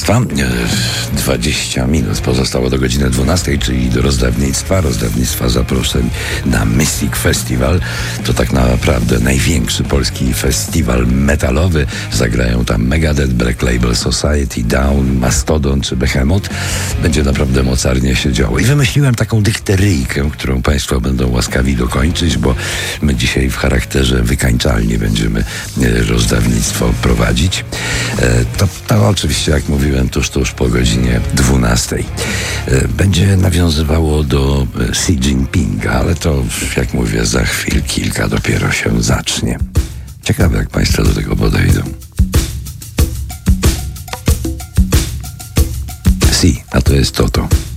Państwa, 20 minut pozostało do godziny 12, czyli do rozdawnictwa zaproszeń na Mystic Festival. To tak naprawdę największy polski festiwal metalowy. Zagrają tam Megadeth, Black Label Society, Down, Mastodon czy Behemoth. Będzie naprawdę mocarnie się działo. I wymyśliłem taką dykteryjkę, którą Państwo będą łaskawi dokończyć, bo my dzisiaj w charakterze wykańczalni będziemy rozdawnictwo prowadzić. To oczywiście, jak mówiłem, tuż po godzinie 12. Będzie nawiązywało do Xi Jinpinga, ale to, jak mówię, za chwil kilka dopiero się zacznie. Ciekawe, jak Państwo do tego podejdą. Xi, a to jest Toto.